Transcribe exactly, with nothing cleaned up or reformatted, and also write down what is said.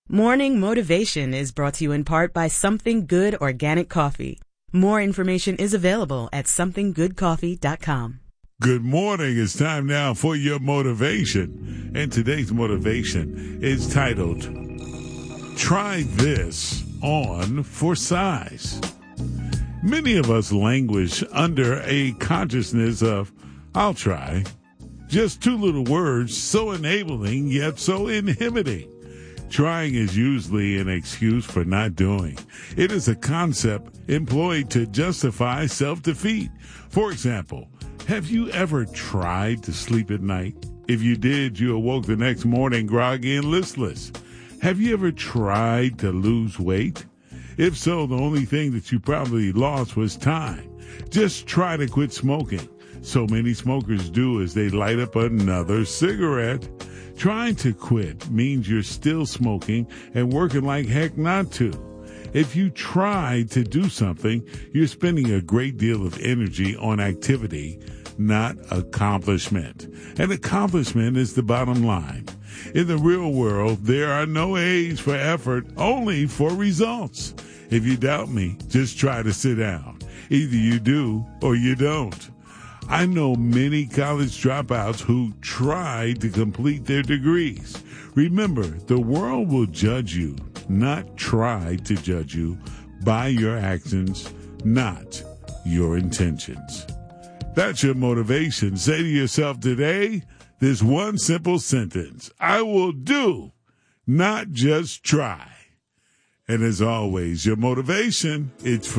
Morning Motivation is brought to you in part by Something Good Organic Coffee. More information is available at something good coffee dot com. Good morning. It's time now for your motivation. And today's motivation is titled, Try This On for Size. Many of us languish under a consciousness of, I'll try. Just two little words, so enabling yet so inhibiting. Trying is usually an excuse for not doing. It is a concept employed to justify self-defeat. For example, have you ever tried to sleep at night? If you did, you awoke the next morning groggy and listless. Have you ever tried to lose weight? If so, the only thing that you probably lost was time. Just try to quit smoking. So many smokers do is they light up another cigarette. Trying to quit means you're still smoking and working like heck not to. If you try to do something, you're spending a great deal of energy on activity, not accomplishment. And accomplishment is the bottom line. In the real world, there are no A's for effort, only for results. If you doubt me, just try to sit down. Either you do or you don't. I know many college dropouts who tried to complete their degrees. Remember, the world will judge you, not try to judge you, by your actions, not your intentions. That's your motivation. Say to yourself today, this one simple sentence, I will do, not just try. And as always, your motivation, it's